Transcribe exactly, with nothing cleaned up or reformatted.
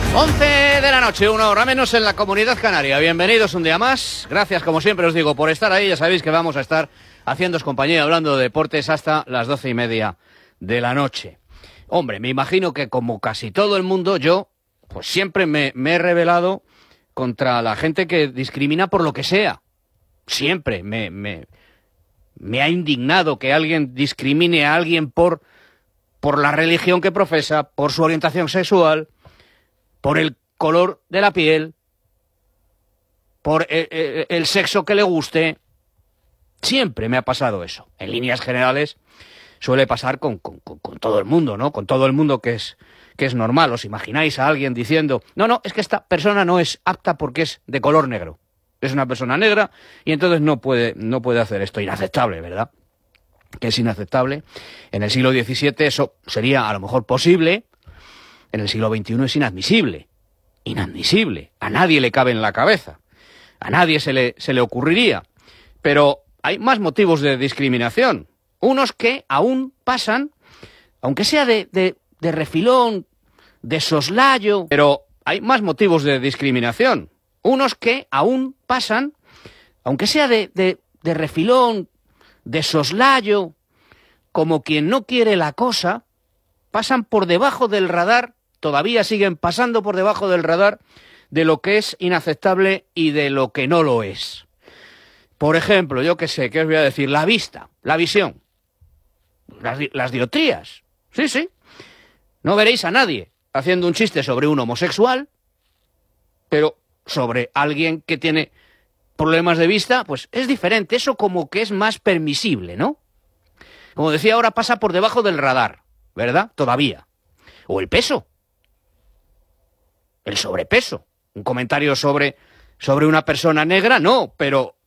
once de la noche, una hora menos en la Comunidad Canaria. Bienvenidos un día más. Gracias, como siempre os digo, por estar ahí. Ya sabéis que vamos a estar haciéndoos compañía, hablando de deportes hasta las doce y media de la noche. Hombre, me imagino que como casi todo el mundo, yo pues siempre me, me he rebelado contra la gente que discrimina por lo que sea. Siempre me, me, me ha indignado que alguien discrimine a alguien por, por la religión que profesa, por su orientación sexual, por el color de la piel, por el, el, el sexo que le guste. Siempre me ha pasado eso. En líneas generales suele pasar con, con, con, con todo el mundo, ¿no? Con todo el mundo que es, que es normal. ¿Os imagináis a alguien diciendo, no, no, es que esta persona no es apta porque es de color negro? Es una persona negra y entonces no puede, no puede hacer esto. Inaceptable, ¿verdad? Que es inaceptable. En el siglo diecisiete eso sería a lo mejor posible. En el siglo veintiuno es inadmisible. Inadmisible. A nadie le cabe en la cabeza. A nadie se le, se le ocurriría. Pero hay más motivos de discriminación. Unos que aún pasan, aunque sea de, de, de refilón, de soslayo, pero hay más motivos de discriminación. Unos que aún pasan, aunque sea de, de, de refilón, de soslayo, como quien no quiere la cosa, pasan por debajo del radar, todavía siguen pasando por debajo del radar de lo que es inaceptable y de lo que no lo es. Por ejemplo, yo qué sé, ¿qué os voy a decir? La vista, la visión, las, las dioptrías. Sí, sí. No veréis a nadie haciendo un chiste sobre un homosexual, pero sobre alguien que tiene problemas de vista, pues es diferente. Eso como que es más permisible, ¿no? Como decía ahora, pasa por debajo del radar, ¿verdad? Todavía. O el peso. El sobrepeso. Un comentario sobre, sobre una persona negra, no, pero